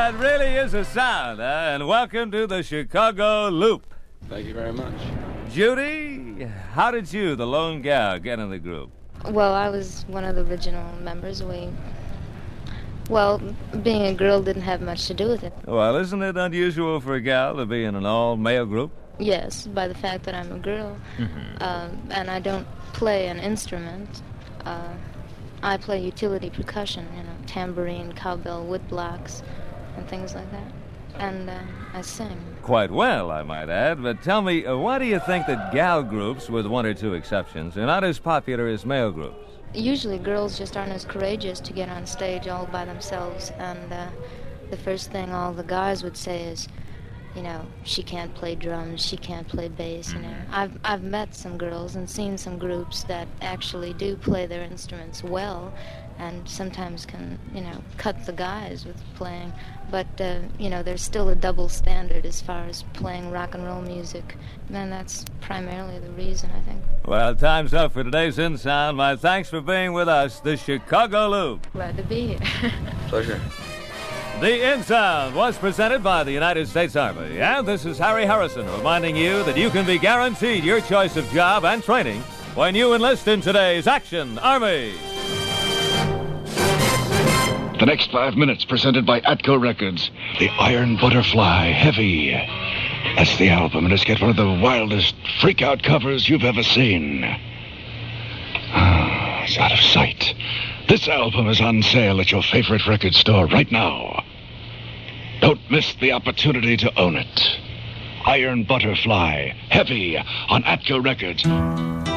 That really is a sound, and welcome to the Chicago Loop. Thank you very much. Judy, how did you, the lone gal, get in the group? Well, I was one of the original members. Well, being a girl didn't have much to do with it. Well, isn't it unusual for a gal to be in an all-male group? Yes, by the fact that I'm a girl, and I don't play an instrument. I play utility percussion, tambourine, cowbell, woodblocks, and things like that. And I sing. Quite well, I might add. But tell me, why do you think that gal groups, with one or two exceptions, are not as popular as male groups? Usually girls just aren't as courageous to get on stage all by themselves, and the first thing all the guys would say is, she can't play drums, she can't play bass, I've met some girls and seen some groups that actually do play their instruments well and sometimes can, cut the guys with playing. But, there's still a double standard as far as playing rock and roll music. And that's primarily the reason, I think. Well, time's up for today's In Sound. My thanks for being with us, the Chicago Loop. Glad to be here. Pleasure. The In Sound was presented by the United States Army. And this is Harry Harrison reminding you that you can be guaranteed your choice of job and training when you enlist in today's Action Army. The next 5 minutes presented by Atco Records. The Iron Butterfly, Heavy. That's the album, and it's got one of the wildest freak-out covers you've ever seen. It's out of sight. This album is on sale at your favorite record store right now. Don't miss the opportunity to own it. Iron Butterfly, Heavy on Atco Records.